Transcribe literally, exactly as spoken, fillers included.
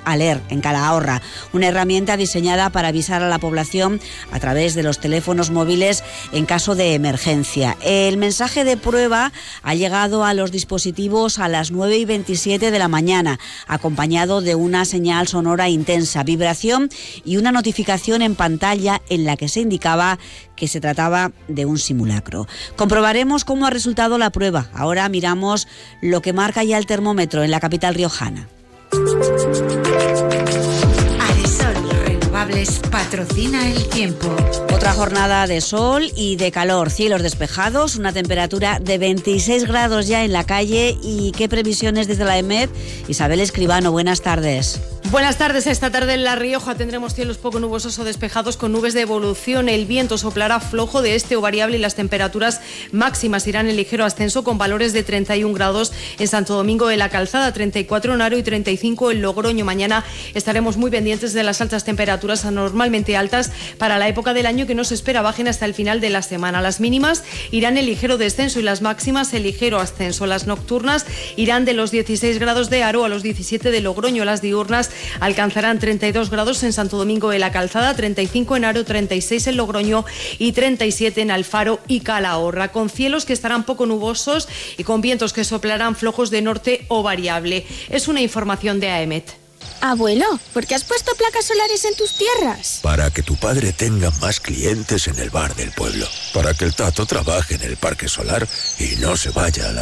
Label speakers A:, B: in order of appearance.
A: Alert en Calahorra, una herramienta diseñada para avisar a la población a través de los teléfonos móviles en caso de emergencia. El mensaje de prueba ha llegado a los dispositivos a las nueve y veintisiete de la mañana, acompañado de una señal sonora intensa, vibración y una notificación en pantalla en la que se indicaba que se trataba de un simulacro. Comprobaremos cómo ha resultado la prueba. Ahora miramos lo que marca ya el termómetro en la capital riojana.
B: Patrocina el tiempo.
A: Otra jornada de sol y de calor, cielos despejados, una temperatura de veintiséis grados ya en la calle. ¿Y qué previsiones desde la EMET? Isabel Escribano, buenas tardes.
C: Buenas tardes. Esta tarde en La Rioja tendremos cielos poco nubosos o despejados con nubes de evolución. El viento soplará flojo de este o variable y las temperaturas máximas irán en ligero ascenso con valores de treinta y un grados en Santo Domingo de la Calzada, treinta y cuatro en Haro y treinta y cinco en Logroño. Mañana estaremos muy pendientes de las altas temperaturas anormalmente altas para la época del año que no se espera bajen hasta el final de la semana. Las mínimas irán en ligero descenso y las máximas en ligero ascenso. Las nocturnas irán de los dieciséis grados de Haro a los diecisiete de Logroño. Las diurnas alcanzarán treinta y dos grados en Santo Domingo de la Calzada, treinta y cinco en Haro, treinta y seis en Logroño y treinta y siete en Alfaro y Calahorra, con cielos que estarán poco nubosos y con vientos que soplarán flojos de norte o variable. Es una información de AEMET.
D: Abuelo, ¿por qué has puesto placas solares en tus tierras?
E: Para que tu padre tenga más clientes en el bar del pueblo. Para que el Tato trabaje en el parque solar y no se vaya a la